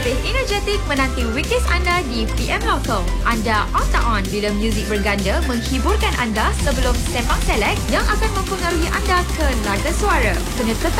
lebih energetik menanti weekdays anda di PM Local. Anda on tak on bila muzik berganda menghiburkan anda sebelum sembang select yang akan mempengaruhi anda ke laga suara. Kena tetap